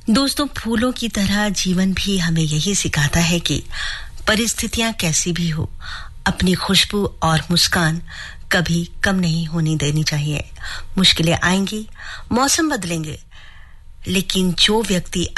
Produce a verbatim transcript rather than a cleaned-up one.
दोस्तों, फूलों की तरह जीवन भी हमें यही सिखाता है कि परिस्थितियां कैसी भी हो, अपनी खुशबू और मुस्कान कभी कम नहीं होने देनी चाहिए। मुश्किलें आएंगी, मौसम बदलेंगे, लेकिन जो व्यक्ति